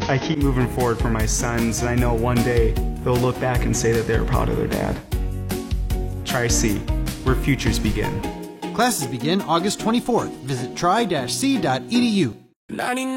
I keep moving forward for my sons, and I know one day they'll look back and say that they were proud of their dad. Tri-C, where futures begin. Classes begin August 24th. Visit tri-c.edu.